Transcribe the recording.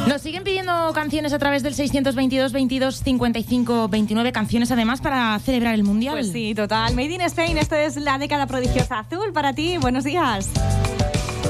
Nos siguen pidiendo canciones a través del 622 22 55 29, canciones además para celebrar el Mundial. Pues sí, total. Made in Spain, esto es la década prodigiosa azul para ti. Buenos días.